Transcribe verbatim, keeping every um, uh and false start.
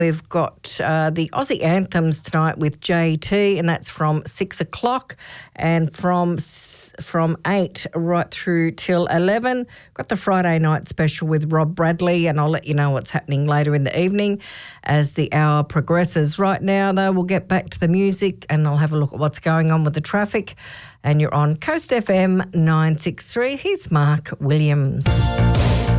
We've got uh, the Aussie Anthems tonight with J T, and that's from six o'clock, and from from eight right through till eleven. Got the Friday night special with Rob Bradley, and I'll let you know what's happening later in the evening as the hour progresses. Right now, though, we'll get back to the music, and I'll have a look at what's going on with the traffic. And you're on Coast F M nine six three. Here's Mark Williams.